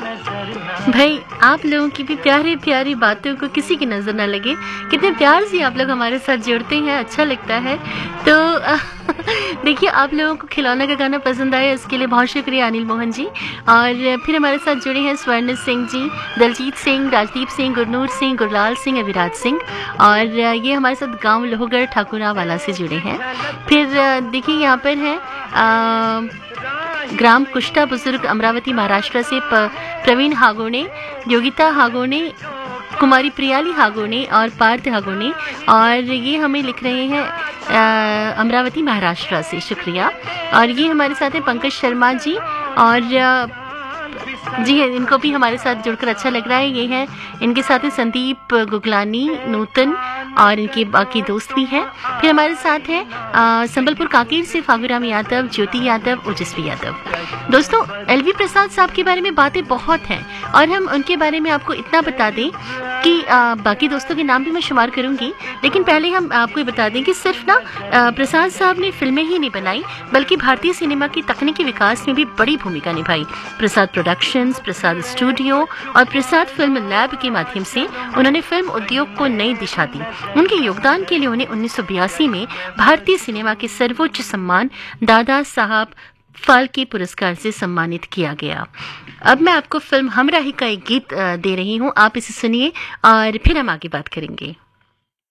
भाई आप लोगों की भी प्यारी प्यारी बातों को किसी की नज़र ना लगे, कितने प्यार से आप लोग हमारे साथ जुड़ते हैं, अच्छा लगता है। तो देखिए, आप लोगों को खिलौना का गाना पसंद आया, इसके लिए बहुत शुक्रिया अनिल मोहन जी। और फिर हमारे साथ जुड़े हैं स्वर्ण सिंह जी, दलजीत सिंह, राजदीप सिंह, गुरनूर सिंह, गुरलाल सिंह, अविराज सिंह, और ये हमारे साथ गांव लोहगढ़ ठाकुरा वाला से जुड़े हैं। फिर देखिए यहाँ पर है ग्राम कुष्टा बुजुर्ग अमरावती महाराष्ट्र से प्रवीण हागोने, योगिता हागोने, कुमारी प्रियाली हागोने और पार्थ हागोने, और ये हमें लिख रहे हैं अमरावती महाराष्ट्र से, शुक्रिया। और ये हमारे साथ हैं पंकज शर्मा जी, और जी इनको भी हमारे साथ जुड़कर अच्छा लग रहा है। ये हैं, इनके साथ हैं संदीप गुगलानी, नूतन, और इनके बाकी दोस्त भी हैं। फिर हमारे साथ हैं संबलपुर कांकेर से फागुराम यादव, ज्योति यादव, ओजस्वी यादव। दोस्तों, एलवी प्रसाद साहब के बारे में बातें बहुत हैं, और हम उनके बारे में आपको इतना बता दें कि बाकी दोस्तों के नाम भी मैं शुमार करूंगी, लेकिन पहले हम आपको ये बता दें कि सिर्फ ना प्रसाद साहब ने फिल्में ही नहीं बनाई, बल्कि भारतीय सिनेमा की तकनीकी विकास में भी बड़ी भूमिका निभाई। प्रसाद प्रोडक्शंस, प्रसाद स्टूडियो और प्रसाद फिल्म लैब के माध्यम से उन्होंने फिल्म उद्योग को नई दिशा दी। उनके योगदान के लिए उन्हें 1982 में भारतीय सिनेमा के सर्वोच्च सम्मान दादा साहब फाल्के पुरस्कार से सम्मानित किया गया। अब मैं आपको फिल्म हमराही का एक गीत दे रही हूँ, आप इसे सुनिए और फिर हम आगे बात करेंगे।